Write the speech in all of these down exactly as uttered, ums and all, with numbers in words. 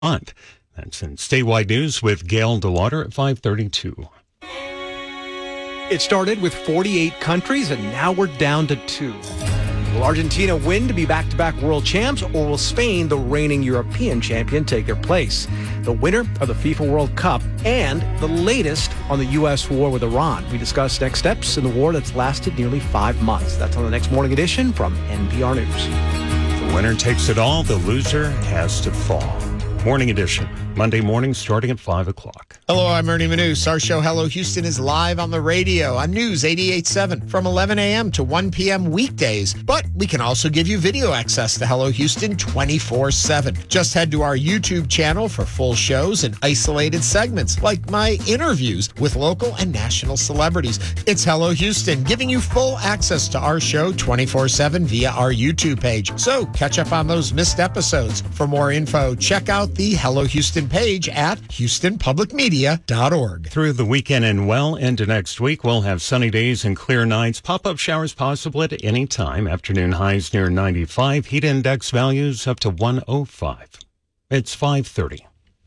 Vermont. That's in statewide news with Gail DeLauder at five thirty-two. It started with forty-eight countries, and now we're down to two. Will Argentina win to be back-to-back world champs, or will Spain, the reigning European champion, take their place? The winner of the FIFA World Cup and the latest on the U S war with Iran. We discuss next steps in the war that's lasted nearly five months. That's on the next morning edition from N P R News. The winner takes it all. The loser has to fall. Morning edition, Monday morning starting at five o'clock. Hello, I'm Ernie Manous. Our show, Hello Houston, is live on the radio on News eighty-eight point seven from eleven a.m. to one p.m. weekdays. But we can also give you video access to Hello Houston twenty-four seven. Just head to our YouTube channel for full shows and isolated segments, like my interviews with local and national celebrities. It's Hello Houston, giving you full access to our show twenty-four seven via our YouTube page. So catch up on those missed episodes. For more info, check out the Hello Houston page at houston public media dot org. Through the weekend and well into next week, we'll have sunny days and clear nights. Pop-up showers possible at any time. Afternoon highs near ninety-five. Heat index values up to one oh five. It's five thirty.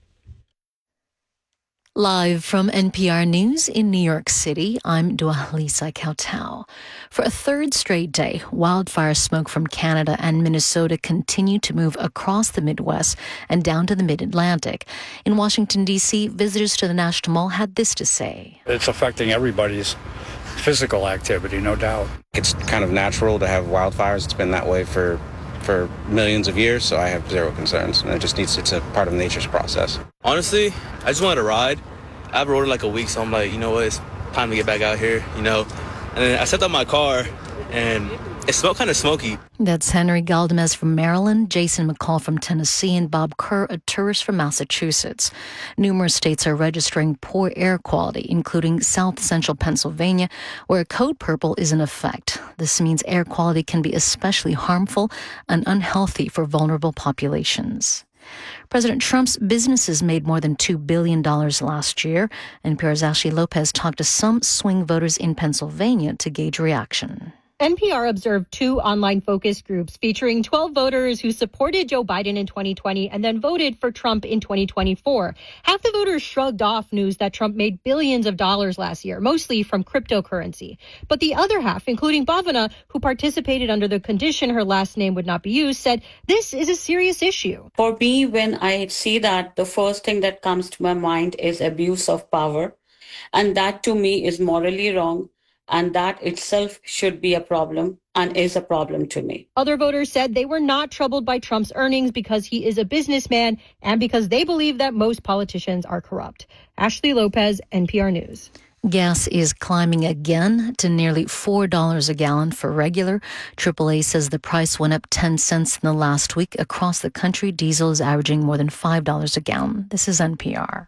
Live from N P R News in New York City, I'm Dua Lisa Kautau. For a third straight day, wildfire smoke from Canada and Minnesota continue to move across the Midwest and down to the Mid-Atlantic. In Washington, D C, visitors to the National Mall had this to say. It's affecting everybody's physical activity, no doubt. It's kind of natural to have wildfires. It's been that way for for millions of years, so I have zero concerns. And it just needs, it's a part of nature's process. Honestly, I just wanted to ride. I've rode it like a week, so I'm like, you know what, it's time to get back out here, you know. And then I stepped out my car, and it smelled kind of smoky. That's Henry Galdamez from Maryland, Jason McCall from Tennessee, and Bob Kerr, a tourist from Massachusetts. Numerous states are registering poor air quality, including South Central Pennsylvania, where Code Purple is in effect. This means air quality can be especially harmful and unhealthy for vulnerable populations. President Trump's businesses made more than two billion dollars last year. N P R's Ashley Lopez talked to some swing voters in Pennsylvania to gauge reaction. N P R observed two online focus groups featuring twelve voters who supported Joe Biden in twenty twenty and then voted for Trump in twenty twenty-four. Half the voters shrugged off news that Trump made billions of dollars last year, mostly from cryptocurrency. But the other half, including Bhavana, who participated under the condition her last name would not be used, said this is a serious issue. For me, when I see that, the first thing that comes to my mind is abuse of power. And that to me is morally wrong. And that itself should be a problem and is a problem to me. Other voters said they were not troubled by Trump's earnings because he is a businessman and because they believe that most politicians are corrupt. Ashley Lopez, N P R News. Gas is climbing again to nearly four dollars a gallon for regular. triple A says the price went up ten cents in the last week. Across the country, diesel is averaging more than five dollars a gallon. This is N P R.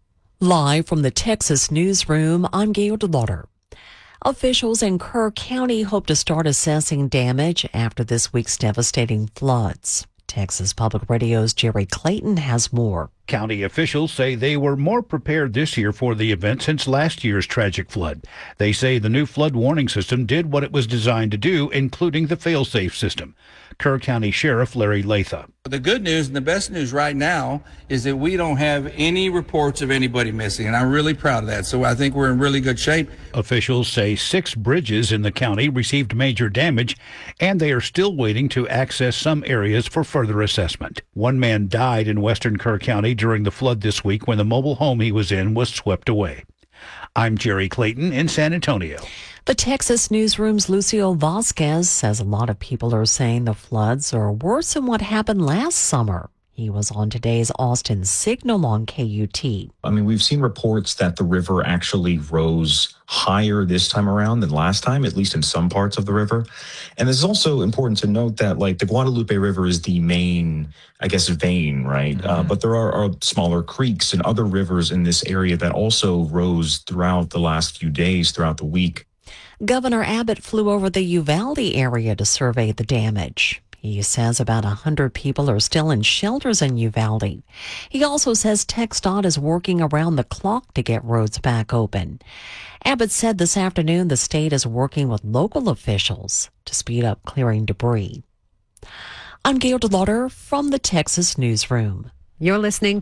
Live from the Texas newsroom, I'm Gail DeLauder. Officials in Kerr County hope to start assessing damage after this week's devastating floods. Texas Public Radio's Jerry Clayton has more. County officials say they were more prepared this year for the event since last year's tragic flood. They say the new flood warning system did what it was designed to do, including the fail-safe system. Kerr County Sheriff Larry Latha. The good news and the best news right now is that we don't have any reports of anybody missing, and I'm really proud of that. So I think we're in really good shape. Officials say six bridges in the county received major damage, and they are still waiting to access some areas for further assessment. One man died in western Kerr County during the flood this week when the mobile home he was in was swept away. I'm Jerry Clayton in San Antonio. The Texas newsroom's Lucio Vasquez says a lot of people are saying the floods are worse than what happened last summer. He was on today's Austin Signal on K U T. I mean, we've seen reports that the river actually rose higher this time around than last time, at least in some parts of the river. And it's also important to note that, like, the Guadalupe River is the main, I guess, vein, right? Mm-hmm. Uh, but there are, are smaller creeks and other rivers in this area that also rose throughout the last few days, throughout the week. Governor Abbott flew over the Uvalde area to survey the damage. He says about one hundred people are still in shelters in Uvalde. He also says TxDOT is working around the clock to get roads back open. Abbott said this afternoon the state is working with local officials to speed up clearing debris. I'm Gail DeLauder from the Texas Newsroom. You're listening